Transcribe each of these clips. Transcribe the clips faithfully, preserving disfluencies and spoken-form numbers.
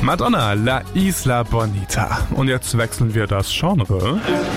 Madonna, La Isla Bonita. Und jetzt wechseln wir das Genre.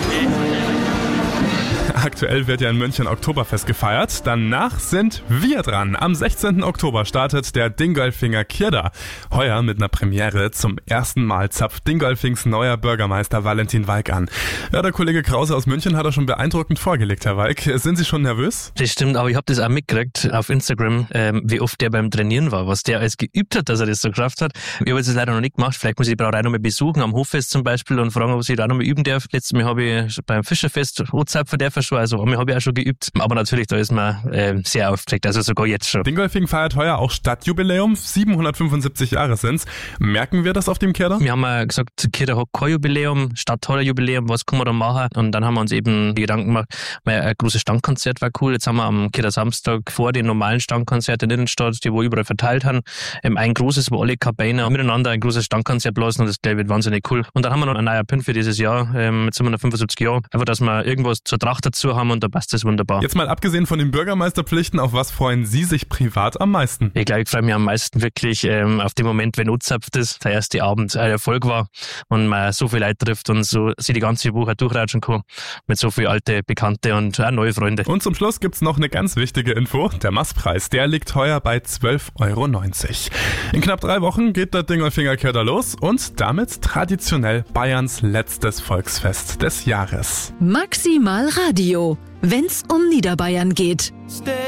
Aktuell wird ja in München Oktoberfest gefeiert. Danach sind wir dran. Am sechzehnten Oktober startet der Dingolfinger Kirda. Heuer mit einer Premiere. Zum ersten Mal zapft Dingolfings neuer Bürgermeister Valentin Walk an. Ja, der Kollege Krause aus München hat er schon beeindruckend vorgelegt, Herr Walk. Sind Sie schon nervös? Das stimmt, aber ich habe das auch mitgekriegt auf Instagram, ähm, wie oft der beim Trainieren war, was der alles geübt hat, dass er das so geschafft hat. Ich habe das leider noch nicht gemacht. Vielleicht muss ich die Brauerei noch mal besuchen, am Hoffest zum Beispiel, und fragen, ob ich da noch mal üben darf. Letztes Mal habe ich beim Fischerfest O-Zapfen dürfen schon, also einmal habe ich auch schon geübt. Aber natürlich, da ist man äh, sehr aufgeregt, also sogar jetzt schon. Dingolfing feiert heuer auch Stadtjubiläum. siebenhundertfünfundsiebzig Jahre sind's. Merken wir das auf dem Kirda? Wir haben ja gesagt, Kirda hat kein Jubiläum, Stadt hat ein Jubiläum, was kann man da machen? Und dann haben wir uns eben die Gedanken gemacht, weil ein großes Standkonzert war cool. Jetzt haben wir am Kirda Samstag vor den normalen Standkonzerten in der Innenstadt, die wo überall verteilt haben, ähm, ein großes, wo alle Kabiner miteinander ein großes Standkonzert blasen, und das glaube ich wird wahnsinnig cool. Und dann haben wir noch einen neuen Pin für dieses Jahr, ähm, mit siebenhundertfünfundsiebzig Jahren, einfach, dass wir irgendwas zur Tracht dazu haben, und da passt das wunderbar. Jetzt mal abgesehen von den Bürgermeisterpflichten, auf was freuen Sie sich privat am meisten? Ich glaube, ich freue mich am meisten wirklich ähm, auf den Moment, wenn O-Zapft ist, der erste Abend ein Erfolg war und man so viele Leute trifft und so sie die ganze Woche durchratschen kann mit so vielen alte Bekannte und auch neue Freunde. Und zum Schluss gibt's noch eine ganz wichtige Info. Der Maßpreis, der liegt heuer bei zwölf Euro neunzig. In knapp drei Wochen geht der Dingolfinger Kirda los und damit traditionell Bayerns letztes Volksfest des Jahres. Maximal Radio, wenn's um Niederbayern geht.